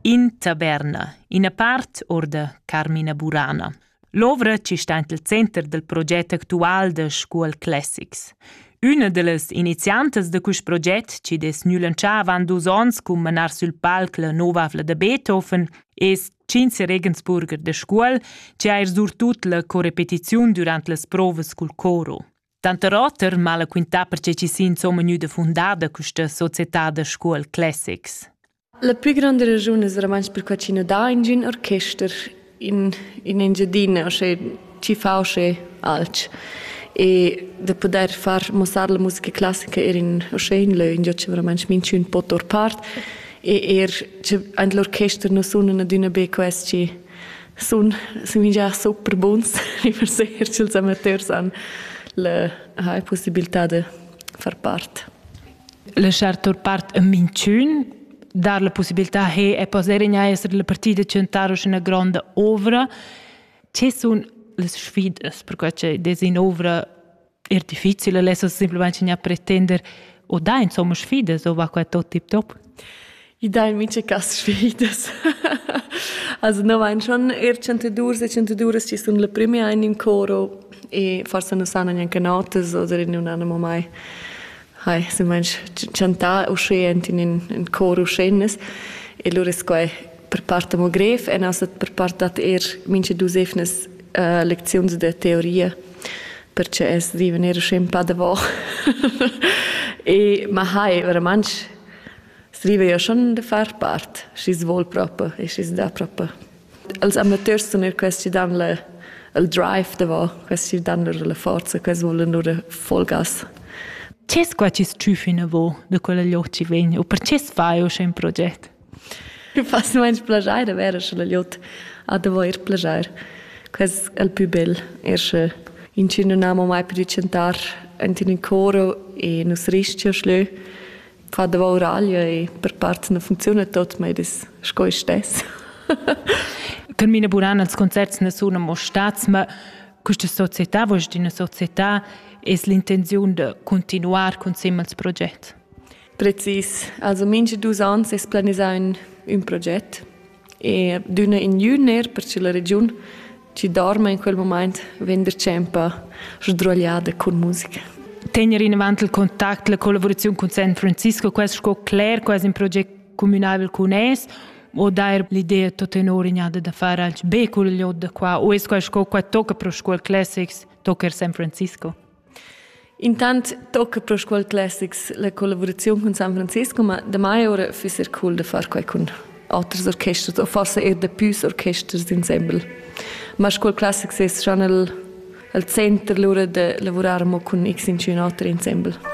In taberna, in part or de Carmina Burana. L'ovra ci sta il center del progetto actual de Scuol Classics. Una delle iniziantes de quest proget ci des lancià van 2 ans cum manar sul palc la nova avla de Beethoven es Cinzia Regensburger de Scuol ci ha surtut la correpetiziun durant las provas cul coro. Tanta rotter ma la quinta perché ci si insomma gnüda fundada questa società de Scuol Classics. La più grande ragione è veramente perché ci non dà in orchestra in Engiadina, cioè ci fa alc. E da poter far mostrare la musica classica in Lö, in c'è veramente minci un po' tor part. E anche l'orchestra non suona una be questi sono già super bons per se gli amatori hanno la possibilità di far parte. Lasciar tor part a minciun, dar la possibilità e posare in essere la partita centrare una grande opera. Ci sono le sfide, perché c'è un'opera è difficile, adesso semplicemente non pretendere o dai insomma sfide, so va qua tot tip top. I dai mince cas sfide. Also no vain schon 102 ci sono le prime anni in coro e forse non sanno neanche notes o non hanno mai se manch canta uscente in coro uscenes e loro squai per parte mo gref e nas per parte mince dusefnes lezioni di teoria perché es divenire sempre da vo e ma veramente scrive ja schon da far parte si svol proprio e si da proprio als amateur sono questi dan il drive da vo questi dan la forza questi vogliono nur full gas. C'è qua ci stufina vo da quella gli vegni o perché fai o un progetto? Io faccio un piacere avere la liot a da vo piacere. Questo è il più bello. In cui non abbiamo mai più centrar in coro e non si rischia a fa da oralia e per parte non funziona tutto, ma è sco stesso. Carmina Burana, als concerts non sono mostrati, ma questa società, vostra una società, è l'intenzione di continuare con il progetto? Precis. Also, mince 2 anni è planificato un progetto e d'una in junior perché la regione ci dorme in quel momento vender cempa sdrogliata con musica. Tenere in avanti il contatto, la collaborazione con San Francisco, questo è chiaro, questo è un progetto comunale con es, o dare l'idea tutta in orignata da fare anche bene con gli altri qua, o è questo che tocca per Scuol Classics, tocca San Francisco? Intanto tocca per Scuol Classics la collaborazione con San Francisco, ma da mai ora è cool da fare con altre orchestre, o forse da più orchestre insieme. Ma Scuol Classics è già il centro di lavorare con X in altri insieme.